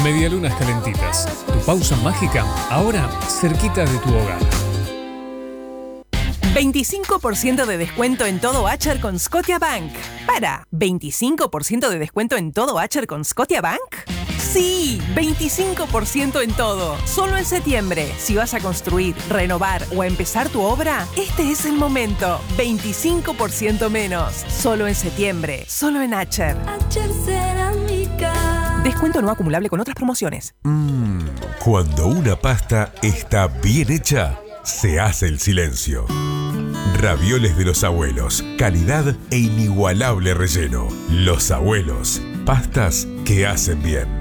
Medialunas calentitas. Tu pausa mágica, ahora cerquita de tu hogar. 25% de descuento en todo Acher con Scotiabank. Para, ¿25% de descuento en todo Acher con Scotiabank? Sí, 25% en todo. Solo en septiembre. Si vas a construir, renovar o empezar tu obra, este es el momento. 25% menos. Solo en septiembre. Solo en Acher. Acher Cerámica. Descuento no acumulable con otras promociones. Cuando una pasta está bien hecha, se hace el silencio. Ravioles de los abuelos, calidad e inigualable relleno. Los abuelos, pastas que hacen bien.